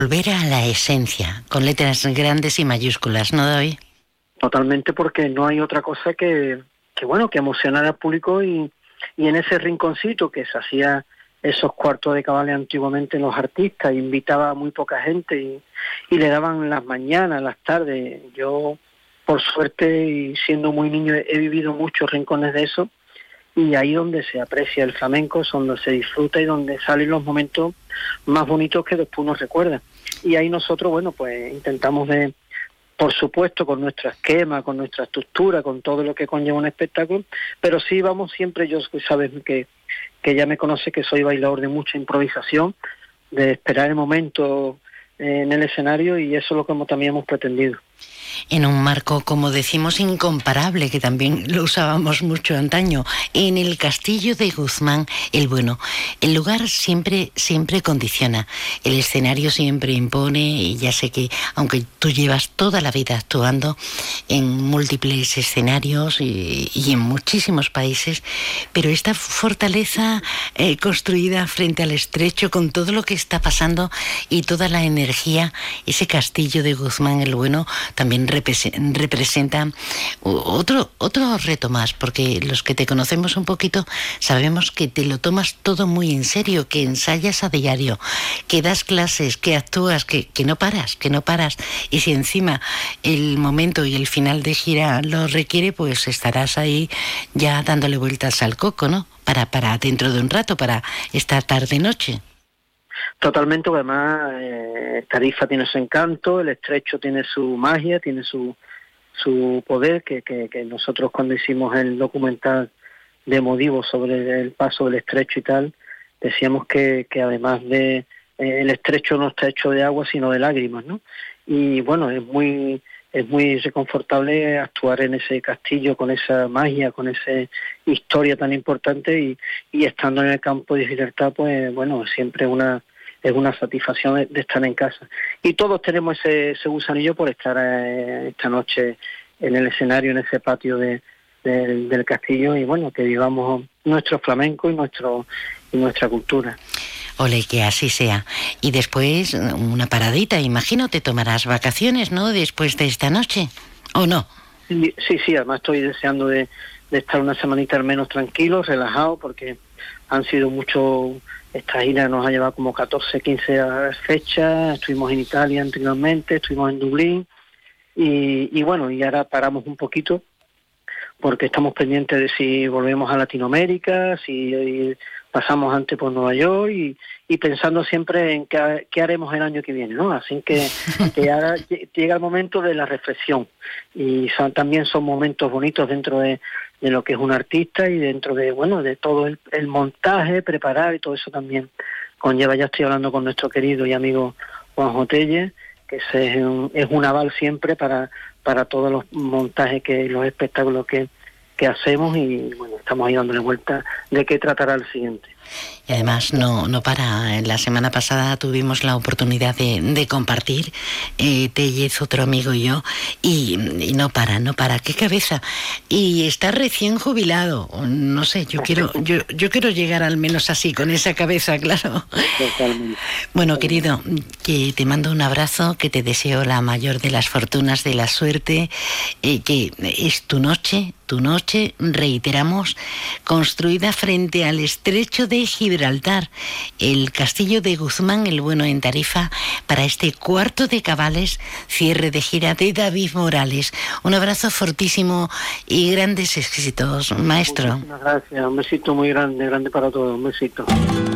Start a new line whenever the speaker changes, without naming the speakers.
Volver a la esencia, con letras grandes y mayúsculas, ¿no, David?
Totalmente, porque no hay otra cosa que emocionar al público y en ese rinconcito que se hacía esos cuartos de cabales antiguamente los artistas, invitaba a muy poca gente y le daban las mañanas, las tardes. Yo, por suerte, y siendo muy niño, he vivido muchos rincones de eso, y ahí donde se aprecia el flamenco, es donde se disfruta y donde salen los momentos más bonitos que después uno recuerda. Y ahí nosotros, pues intentamos de, por supuesto, con nuestro esquema, con nuestra estructura, con todo lo que conlleva un espectáculo, pero sí vamos siempre, yo sabes que ya me conoce, que soy bailador de mucha improvisación, de esperar el momento en el escenario, y eso es lo que también hemos pretendido.
En un marco, como decimos, incomparable, que también lo usábamos mucho antaño, en el Castillo de Guzmán el Bueno. El lugar siempre condiciona, el escenario siempre impone, y ya sé que, aunque tú llevas toda la vida actuando en múltiples escenarios y en muchísimos países, pero esta fortaleza construida frente al estrecho, con todo lo que está pasando y toda la energía, ese Castillo de Guzmán el Bueno también representa otro reto más, porque los que te conocemos un poquito sabemos que te lo tomas todo muy en serio, que ensayas a diario, que das clases, que actúas, que no paras, y si encima el momento y el final de gira lo requiere, pues estarás ahí ya dándole vueltas al coco, ¿no? Para dentro de un rato, para esta tarde-noche.
Totalmente, además Tarifa tiene su encanto, el estrecho tiene su magia, tiene su poder, que nosotros cuando hicimos el documental de Modivo sobre el paso del estrecho y tal, decíamos que además de el estrecho no está hecho de agua sino de lágrimas, ¿no? Y bueno, es muy reconfortable actuar en ese castillo con esa magia, con esa historia tan importante, y estando en el campo de Gibraltar, pues bueno, siempre es una satisfacción de estar en casa. Y todos tenemos ese gusanillo por estar esta noche en el escenario, en ese patio del castillo, y bueno, que vivamos nuestro flamenco y nuestra cultura.
Ole, que así sea. Y después una paradita, imagino, te tomarás vacaciones, ¿no?, después de esta noche, ¿o no?
Sí, además estoy deseando de estar una semanita al menos tranquilo, relajado, porque han sido esta gira nos ha llevado como 14, 15 fechas. Estuvimos en Italia anteriormente, estuvimos en Dublín, y bueno, y ahora paramos un poquito porque estamos pendientes de si volvemos a Latinoamérica, si pasamos antes por Nueva York, y pensando siempre en qué haremos el año que viene, ¿no? Así que ahora llega el momento de la reflexión, y también son momentos bonitos dentro de lo que es un artista, y dentro de todo el montaje, preparar, y todo eso también conlleva. Ya estoy hablando con nuestro querido y amigo Juan Jotelle, que es un aval siempre para todos los montajes, los espectáculos que hacemos, y bueno, estamos ahí dándole vuelta de qué tratará el siguiente.
Y además no para. La semana pasada tuvimos la oportunidad de compartir, Tellez, otro amigo y yo, y no para, qué cabeza. Y está recién jubilado, no sé, yo quiero llegar al menos así, con esa cabeza, claro.
Totalmente.
Bueno, querido, que te mando un abrazo, que te deseo la mayor de las fortunas, de la suerte, que es tu noche, reiteramos, construida frente al estrecho de Gibraltar, el Castillo de Guzmán el Bueno en Tarifa, para este cuarto de cabales, cierre de gira de David Morales. Un abrazo fortísimo y grandes éxitos, maestro.
Muchísimas gracias, un besito muy grande para todos, un besito.